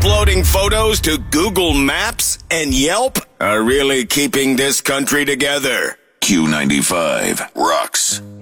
uploading photos to Google Maps and Yelp are really keeping this country together. Q95 rocks.